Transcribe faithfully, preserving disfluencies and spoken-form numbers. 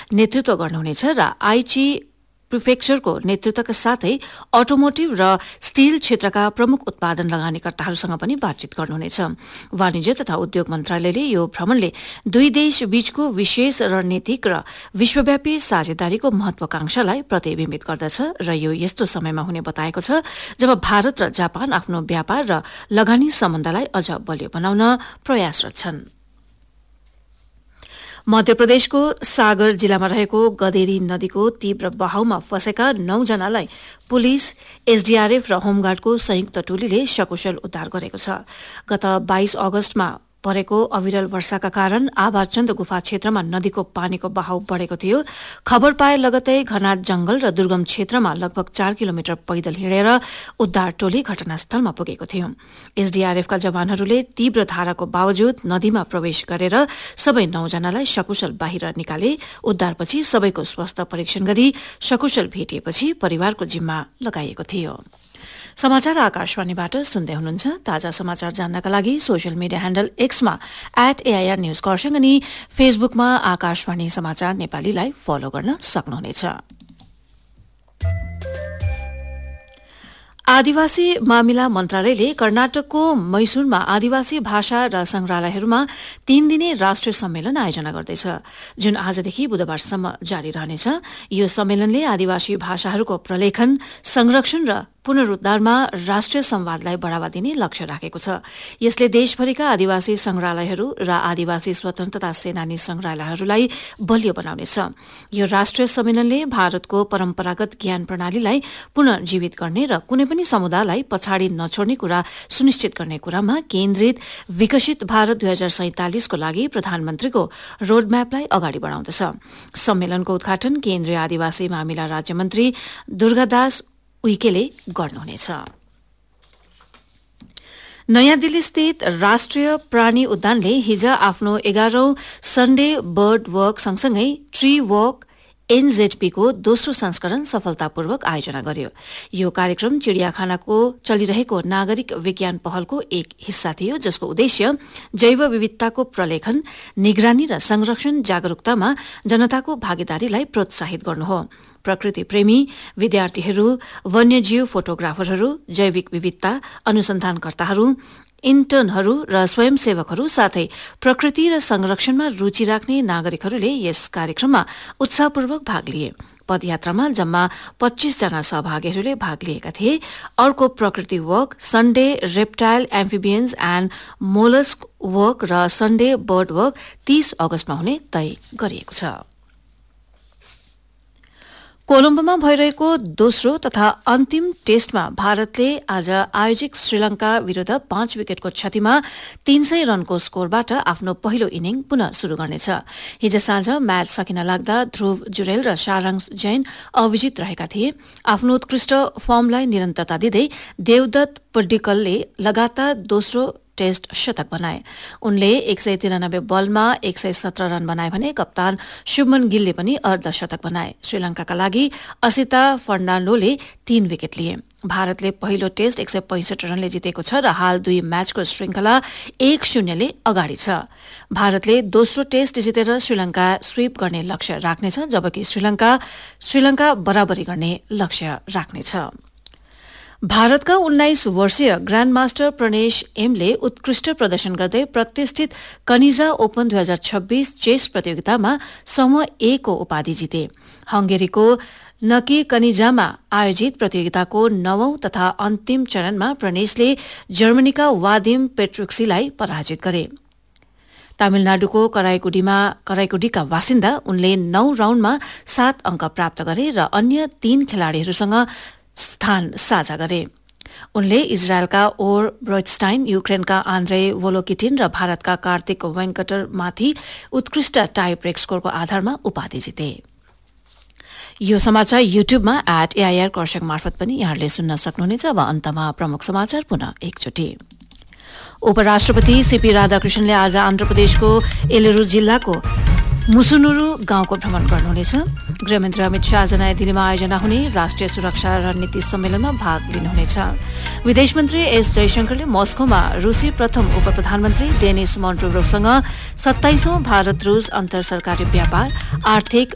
नेतृत्व गर्नुहुनेछ र आइची प्रिफेक्चरको नेतृत्वका साथै अटोमोटिभ र स्टील क्षेत्रका प्रमुख उत्पादन लगानीकर्ताहरूसँग पनि बातचीत गर्नुहुनेछ। वाणिज्य तथा उद्योग मन्त्रालयले यो भ्रमणले दुई देश बीचको विशेष रणनीतिक र विश्वव्यापी साझेदारीको महत्वाकांक्षालाई प्रतिबिम्बित गर्दछ र यो यस्तो समयमा हुने बताएको छ जब भारत र जापान आफ्नो व्यापार र लगानी सम्बन्धलाई अझ बलियो बनाउन प्रयासरत छन्। मध्य प्रदेशको सागर जिल्लामा रहेको गदेरी नदीको तीव्र बहावमा फँसेका नौजनालाई पुलिस, एसडीआरएफ र होमगार्डको संयुक्त टोलीले सकुशल उद्धार गरेको छ। गत बाइस अगस्तमा परेको अविरल वर्षाका कारण आभाचन्द गुफा क्षेत्रमा नदीको पानीको बहाव बढ़ेको थियो। खबर पाए लगतै घना जंगल र दुर्गम क्षेत्रमा लगभग चार किलोमिटर पैदल हिँडेर उद्धार टोली घटनास्थलमा पुगेको थियो। एसडीआरएफका जवानहरूले तीव्र धाराको बावजुद नदीमा प्रवेश गरेर सबै नौजनालाई सकुशल बाहिर निकाले। उद्धारपछि सबैको स्वास्थ्य परीक्षण गरी सकुशल भेटिएपछि परिवारको जिम्मा लगाइएको थियो। समाचार आकाशवाणीबाट सुन्दै हुनुहुन्छ। ताजा समाचार जान्नका लागि social media handle एक्समा at AIR news Kurseong अनि फेसबुकमा आकाशवाणी समाचार नेपालीलाई फलो गर्न सक्नुहुनेछ। आदिवासी मामिला मन्त्रालयले कर्नाटकको मैसूरमा आदिवासी भाषा र संग्रहालयहरूमा तीन दिने राष्ट्रिय सम्मेलन आयोजना गर्दैछ, जुन आजदेखि बुधबारसम्म जारी रहनेछ। यो सम्मेलनले आदिवासी भाषाहरूको प्रलेखन, संरक्षण र पुनरुद्धारमा राष्ट्रिय संवादलाई बढ़ावा दिने लक्ष्य राखेको छ। यसले देशभरिका आदिवासी संग्रहालयहरू र आदिवासी स्वतन्त्रता सेनानी संग्रहालयहरूलाई बलियो बनाउनेछ। यो राष्ट्रिय सम्मेलनले भारतको परम्परागत ज्ञान प्रणालीलाई पुनर्जीवित गर्ने र कुनै पनि समुदायलाई पछाडि नछोड्ने कुरा सुनिश्चित गर्ने कुरामा केन्द्रित विकसित भारत दुई हजार सैंतालिसको लागि प्रधानमन्त्रीको रोडम्यापलाई अगाडि बढ़ाउँदछ। सम्मेलनको उद्घाटन केन्द्रीय आदिवासी मामिला राज्यमन्त्री दुर्गादास उइकेले गर्नुहुनेछ। नयाँ दिल्ली स्थित राष्ट्रिय प्राणी उद्यानले हिज आफ्नो एघारौं सन्डे बर्ड वक सँगसँगै ट्री वक एनजेडपीको दोस्रो संस्करण सफलतापूर्वक आयोजना गर्यो। यो कार्यक्रम चिड़ियाखानाको चलिरहेको नागरिक विज्ञान पहलको एक हिस्सा थियो, जसको उद्देश्य जैव विविधताको प्रलेखन, निगरानी र संरक्षण जागरूकतामा जनताको भागीदारीलाई प्रोत्साहित गर्नु हो। प्रकृति प्रेमी, विद्यार्थीहरू, वन्यजीव फोटोग्राफरहरू, जैविक विविधता अनुसन्धानकर्ताहरू, इन्टर्नहरू र स्वयंसेवकहरू साथै प्रकृति र संरक्षणमा रुचि राख्ने नागरिकहरूले यस कार्यक्रममा उत्साहपूर्वक भाग लिए। पदयात्रामा जम्मा पच्चीस जना सहभागीहरूले भाग लिएका थिए। अर्को प्रकृति walk Sunday reptile, एम्फिबियन्स and mollusc walk र सन्डे बर्ड वक तीस अगस्तमा हुने तय गरिएको छ। कोलम्बोमा भइरहेको दोस्रो तथा अन्तिम टेस्टमा भारतले आज आयोजक श्रीलंका विरूद्ध पाँच विकेटको क्षतिमा तीन सय रनको स्कोरबाट आफ्नो पहिलो इनिङ पुनः शुरू गर्नेछ। हिज साँझ म्याच सकिन लाग्दा ध्रुव जुरेल र सारांश जैन अविजित रहेका थिए। आफ्नो उत्कृष्ट फर्मलाई निरन्तरता दिँदै देवदत्त पड्डिकलले लगातार दोस्रो टेस्ट शतक बनाए। उनले एक सय तिरानब्बे बलमा एक सय सत्र रन बनाए भने कप्तान शुभमन गिलले पनि अर्धशतक बनाए। श्रीलंकाका लागि असिता फर्नान्डोले तीन विकेट लिए। भारतले पहिलो टेस्ट एक सय पैंसठी रनले जितेको छ र हाल दुई म्याचको श्रृंखला एक शून्यले अगाडि छ। भारतले दोस्रो टेस्ट जितेर श्रीलंका स्वीप गर्ने लक्ष्य राख्नेछ, जबकि श्रीलंका श्रीलंका बराबरी गर्ने लक्ष्य राख्नेछ। भारतका उन्नाइस वर्षीय ग्रान्ड मास्टर प्रणेश एमले उत्कृष्ट प्रदर्शन गर्दै प्रतिष्ठित कनिजा ओपन दुई हजार छब्बीस चेस प्रतियोगितामा समूह ए को उपाधि जिते। हंगेरीको नकी कनिजामा आयोजित प्रतियोगिताको नवौं तथा अन्तिम चरणमा प्रणेशले जर्मनीका वादिम पेट्रुक्सीलाई पराजित गरे। तमिलनाडुको कराईकुडीमा कराईकुडीका बासिन्दा उनले नौ राउण्डमा सात अंक प्राप्त गरे र अन्य तीन खेलाड़ीहरूसँग स्थान साझा गरे। उनले इजरायलका ओर ब्रोइटस्टाइन, युक्रेनका आन्द्रे वोलोकिटिन र भारतका कार्तिक वेंकटरमाथि उत्कृष्ट टाई ब्रेक स्कोरको आधारमा उपाधि जिते। यो समाचार युट्युबमा एट एआईआर खरसाङ मार्फत पनि यहाँले सुन्न सक्नुहुनेछ। अब अन्तमा प्रमुख समाचार पुनः एकचोटि। उपराष्ट्रपति सीपी राधाकृष्णनले आज आन्ध्र प्रदेशको एलुरु जिल्लाको मुसुनुरु गाउँको भ्रमण गर्नुहुनेछ। गृहमन्त्री अमित शाह आज नयाँ दिल्लीमा आयोजना हुने राष्ट्रिय सुरक्षा रणनीति सम्मेलनमा भाग लिनुहुनेछ। विदेश मन्त्री एस जयशंकरले मस्कोमा रूसी प्रथम उप प्रधानमन्त्री डेनिस मोन्ट्रोभसँग सत्ताइसौं भारत रूस अन्तर सरकारी व्यापार, आर्थिक,